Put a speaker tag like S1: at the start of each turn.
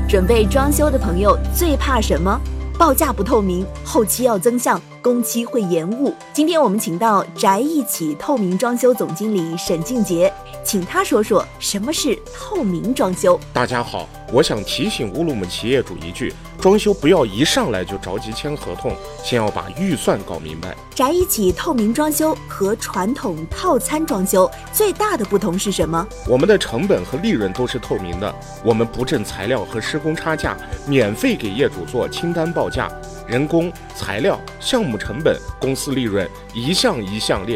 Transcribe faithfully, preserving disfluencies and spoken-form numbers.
S1: 准备装修的朋友最怕什么？报价不透明，后期要增项，工期会延误。今天我们请到宅一起透明装修总经理沈静杰，请他说说什么是透明装修。
S2: 大家好，我想提醒乌鲁木齐业主一句，装修不要一上来就着急签合同，先要把预算搞明白。
S1: 宅一起透明装修和传统套餐装修最大的不同是什么？
S2: 我们的成本和利润都是透明的，我们不挣材料和施工差价，免费给业主做清单报价，人工、材料、项目成本、公司利润一项一项列